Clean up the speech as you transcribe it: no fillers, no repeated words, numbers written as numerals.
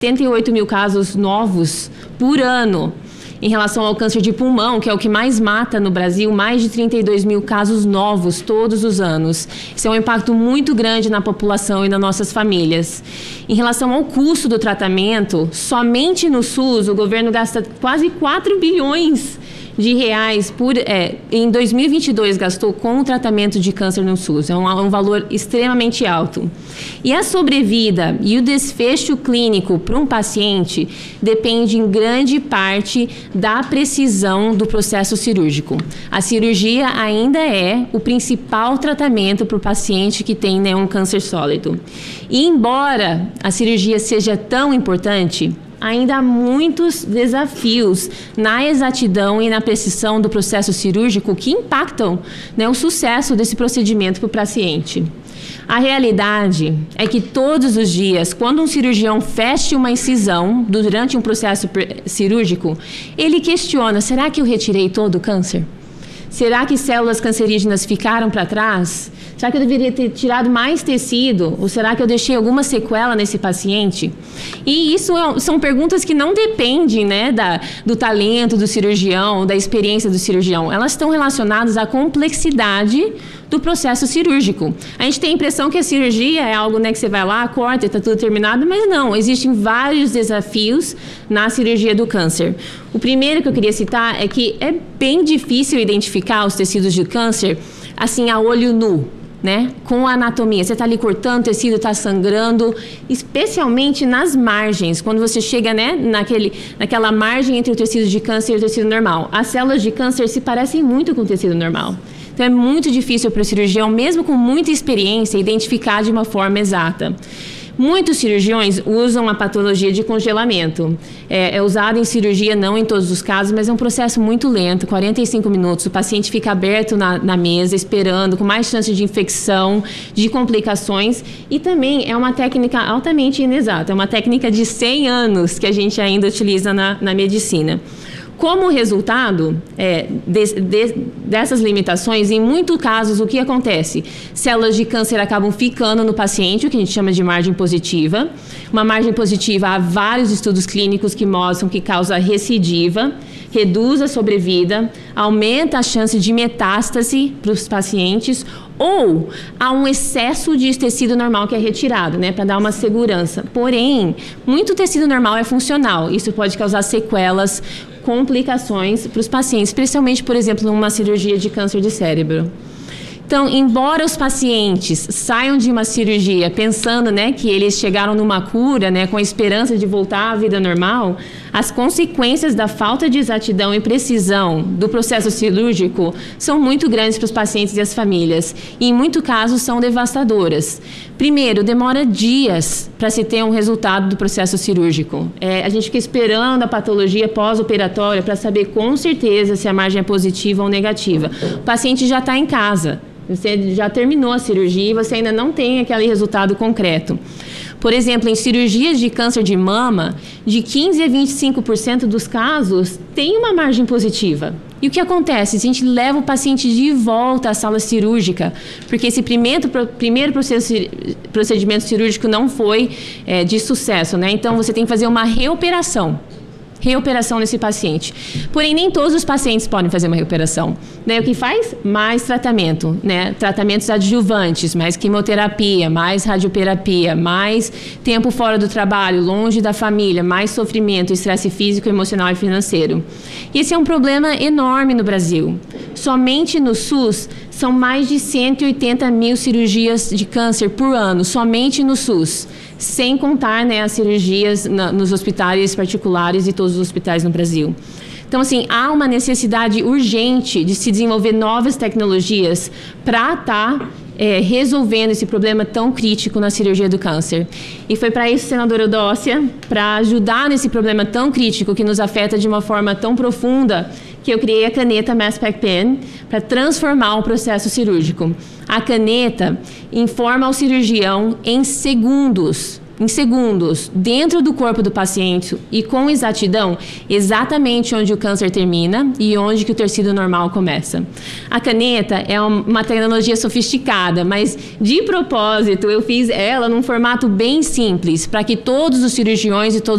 78 mil casos novos por ano. Em relação ao câncer de pulmão, que é o que mais mata no Brasil, mais de 32 mil casos novos todos os anos. Isso é um impacto muito grande na população e nas nossas famílias. Em relação ao custo do tratamento, somente no SUS o governo gasta quase 4 bilhões de reais em 2022 gastou com o tratamento de câncer no SUS. É um valor extremamente alto. E a sobrevida e o desfecho clínico para um paciente depende em grande parte da precisão do processo cirúrgico. A cirurgia ainda é o principal tratamento para o paciente que tem, né, um câncer sólido. E embora a cirurgia seja tão importante, ainda há muitos desafios na exatidão e na precisão do processo cirúrgico que impactam, né, o sucesso desse procedimento para o paciente. A realidade é que todos os dias, quando um cirurgião fecha uma incisão durante um processo cirúrgico, ele questiona: será que eu retirei todo o câncer? Será que células cancerígenas ficaram para trás? Será que eu deveria ter tirado mais tecido? Ou será que eu deixei alguma sequela nesse paciente? E isso são perguntas que não dependem, né, do talento do cirurgião, da experiência do cirurgião. Elas estão relacionadas à complexidade do processo cirúrgico. A gente tem a impressão que a cirurgia é algo, né, que você vai lá, corta e está tudo terminado, mas não. Existem vários desafios na cirurgia do câncer. O primeiro que eu queria citar é que é bem difícil identificar os tecidos de câncer assim a olho nu, né? Com a anatomia. Você está ali cortando, o tecido está sangrando, especialmente nas margens, quando você chega, né, naquela margem entre o tecido de câncer e o tecido normal. As células de câncer se parecem muito com o tecido normal. Então é muito difícil para o cirurgião, mesmo com muita experiência, identificar de uma forma exata. Muitos cirurgiões usam a patologia de congelamento. É usado em cirurgia, não em todos os casos, mas é um processo muito lento, 45 minutos. O paciente fica aberto na mesa, esperando, com mais chance de infecção, de complicações. E também é uma técnica altamente inexata. É uma técnica de 100 anos que a gente ainda utiliza na medicina. Como resultado dessas limitações, em muitos casos, o que acontece? Células de câncer acabam ficando no paciente, o que a gente chama de margem positiva. Uma margem positiva, há vários estudos clínicos que mostram que causa recidiva, reduz a sobrevida, aumenta a chance de metástase para os pacientes, ou há um excesso de tecido normal que é retirado, né, para dar uma segurança. Porém, muito tecido normal é funcional. Isso pode causar sequelas, complicações para os pacientes, especialmente, por exemplo, numa cirurgia de câncer de cérebro. Então, embora os pacientes saiam de uma cirurgia pensando, né, que eles chegaram numa cura, né, com a esperança de voltar à vida normal, as consequências da falta de exatidão e precisão do processo cirúrgico são muito grandes para os pacientes e as famílias. E, em muitos casos, são devastadoras. Primeiro, demora dias para se ter um resultado do processo cirúrgico. A gente fica esperando a patologia pós-operatória para saber com certeza se a margem é positiva ou negativa. O paciente já está em casa. Você já terminou a cirurgia e você ainda não tem aquele resultado concreto. Por exemplo, em cirurgias de câncer de mama, de 15% a 25% dos casos tem uma margem positiva. E o que acontece? A gente leva o paciente de volta à sala cirúrgica, porque esse primeiro procedimento cirúrgico não foi de sucesso, né? Então, você tem que fazer uma reoperação nesse paciente. Porém, nem todos os pacientes podem fazer uma reoperação. Né? O que faz? Mais tratamento, né? Tratamentos adjuvantes, mais quimioterapia, mais radioterapia, mais tempo fora do trabalho, longe da família, mais sofrimento, estresse físico, emocional e financeiro. E esse é um problema enorme no Brasil. Somente no SUS são mais de 180 mil cirurgias de câncer por ano, somente no SUS. Sem contar, né, as cirurgias nos hospitais particulares e todos os hospitais no Brasil. Então, assim, há uma necessidade urgente de se desenvolver novas tecnologias para estar resolvendo esse problema tão crítico na cirurgia do câncer. E foi para isso, senadora Eudócia, para ajudar nesse problema tão crítico que nos afeta de uma forma tão profunda, que eu criei a caneta Mass Spec Pen para transformar o processo cirúrgico. A caneta informa ao cirurgião em segundos em segundos, dentro do corpo do paciente e com exatidão, exatamente onde o câncer termina e onde que o tecido normal começa. A caneta é uma tecnologia sofisticada, mas de propósito eu fiz ela num formato bem simples, para que todos os cirurgiões e todos